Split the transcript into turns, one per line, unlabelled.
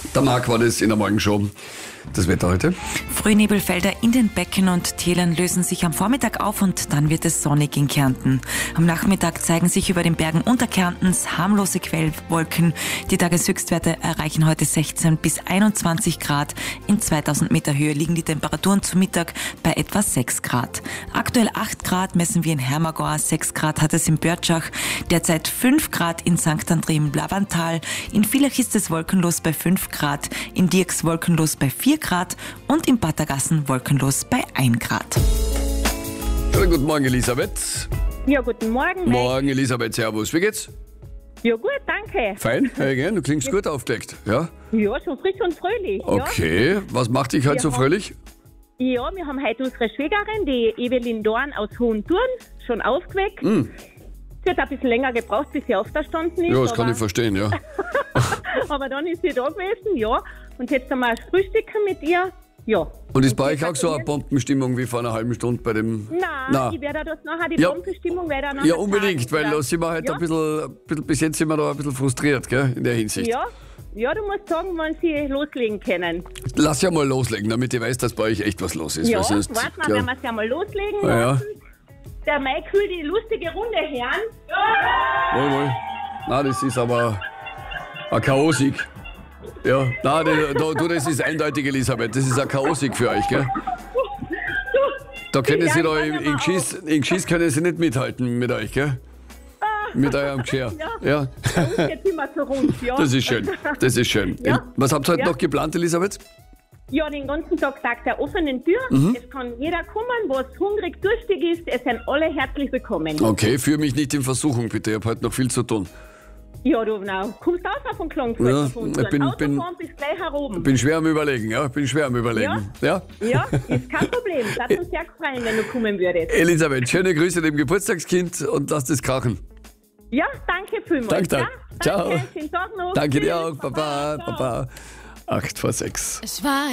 Der Marc war das in der Morgenshow. Das Wetter heute?
Frühnebelfelder in den Becken und Tälern lösen sich am Vormittag auf und dann wird es sonnig in Kärnten. Am Nachmittag zeigen sich über den Bergen Unterkärntens harmlose Quellwolken. Die Tageshöchstwerte erreichen heute 16 bis 21 Grad. In 2000 Meter Höhe liegen die Temperaturen zu Mittag bei etwa 6 Grad. Aktuell 8 Grad messen wir in Hermagor, 6 Grad hat es in Börtschach, derzeit 5 Grad in St. André im Blavantal, in Villach ist es wolkenlos bei 5 Grad, in Dirks wolkenlos bei 4 Grad und in Battergassen wolkenlos bei 1 Grad.
Schönen guten Morgen, Elisabeth.
Ja, guten Morgen.
Morgen, Elisabeth, servus. Wie geht's?
Ja, gut, danke.
Fein, du klingst gut aufgeweckt. Ja?
Ja, schon frisch und fröhlich.
Okay, was macht dich heute so fröhlich?
Ja, wir haben heute unsere Schwägerin, die Evelyn Dorn aus Hohenturn, schon aufgeweckt. Sie hat ein bisschen länger gebraucht, bis sie aufgestanden ist.
Ja, das kann ich verstehen, ja.
Aber dann ist sie da gewesen, ja. Und jetzt haben wir ein Frühstücken mit ihr. Ja.
Und ist bei euch auch so eine Bombenstimmung wie vor einer halben Stunde bei dem...
Nein. Ich werde das nachher, die Bombenstimmung werde ich nachher
Ja, unbedingt,
sagen,
weil da sind wir halt ein bisschen, bis jetzt sind wir da ein bisschen frustriert, gell, in der Hinsicht.
Ja, du musst sagen, wann sie loslegen können.
Lass ja mal loslegen, damit ich weiß, dass bei euch echt was los ist.
Ja,
sonst,
warte mal, wenn wir es ja mal loslegen
ja.
lassen. Der Mike will die lustige Runde hören.
Wohl. Na, das ist aber ein Chaosik. Ja, na, das ist eindeutig, Elisabeth. Das ist ein Chaosik für euch, gell? Da können Sie da in Geschiss können Sie nicht mithalten mit euch, gell? Mit eurem Geschirr. Ja.
Jetzt immer so rund, ja.
Das ist schön.
Ja.
Was habt ihr heute noch geplant, Elisabeth?
Ja, den ganzen Tag sagt der offenen Tür. Es kann jeder kommen, was hungrig, durstig ist. Es sind alle herzlich willkommen.
Okay, führe mich nicht in Versuchung, bitte. Ich habe heute noch viel zu tun.
Ja, du kommst raus von Klagenfurt.
Ja,
Autofahren bis gleich heroben.
Bin schwer am Überlegen, ja.
Ja, ist kein Problem. Das hat uns sehr gefallen, wenn du kommen würdest.
Elisabeth, schöne Grüße dem Geburtstagskind und lass das krachen.
Ja, danke vielmals.
Danke.
Ja,
Ciao.
Schönen Tag noch.
Danke dir
Tschüss.
auch, Papa. 8 vor 6.